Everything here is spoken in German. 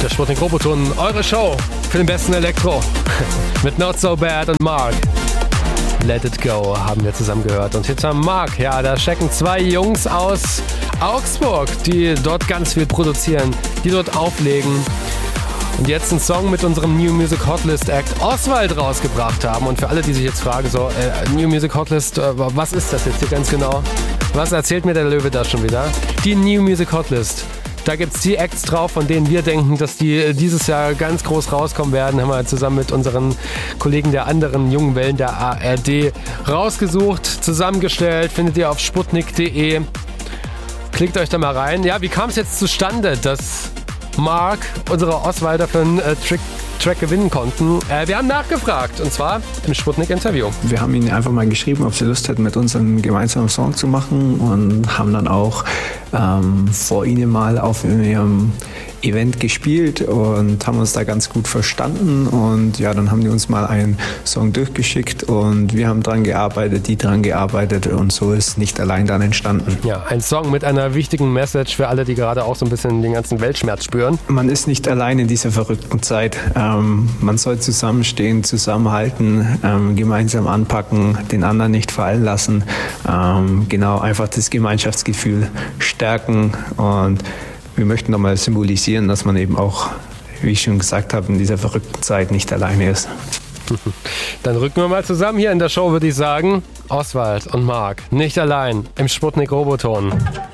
Der Sputnik Roboton, eure Show für den besten Elektro. Mit Not So Bad und Mark. Let It Go haben wir zusammen gehört. Und hinter Mark, ja, da stecken zwei Jungs aus Augsburg, die dort ganz viel produzieren, die dort auflegen. Und jetzt einen Song mit unserem New Music Hotlist Act Oswald rausgebracht haben. Und für alle, die sich jetzt fragen, so, New Music Hotlist, was ist das jetzt hier ganz genau? Was erzählt mir der Löwe da schon wieder? Die New Music Hotlist. Da gibt es die Acts drauf, von denen wir denken, dass die dieses Jahr ganz groß rauskommen werden. Haben wir zusammen mit unseren Kollegen der anderen jungen Wellen der ARD rausgesucht, zusammengestellt. Findet ihr auf sputnik.de. Klickt euch da mal rein. Ja, wie kam es jetzt zustande, dass Mark, unsere Oswalder, für einen Track gewinnen konnten? Wir haben nachgefragt, und zwar im Sputnik-Interview. Wir haben ihn einfach mal geschrieben, ob sie Lust hätten, mit uns einen gemeinsamen Song zu machen, und haben dann auch vor ihnen mal auf ihrem Event gespielt und haben uns da ganz gut verstanden. Und ja, dann haben die uns mal einen Song durchgeschickt und wir haben dran gearbeitet, die dran gearbeitet, und so ist Nicht allein dann entstanden. Ja, ein Song mit einer wichtigen Message für alle, die gerade auch so ein bisschen den ganzen Weltschmerz spüren. Man ist nicht allein in dieser verrückten Zeit. Man soll zusammenstehen, zusammenhalten, gemeinsam anpacken, den anderen nicht fallen lassen. Genau, einfach das Gemeinschaftsgefühl stärken, und wir möchten nochmal symbolisieren, dass man eben auch, wie ich schon gesagt habe, in dieser verrückten Zeit nicht alleine ist. Dann rücken wir mal zusammen hier in der Show, würde ich sagen. Oswald und Mark, Nicht allein im Sputnik Roboton.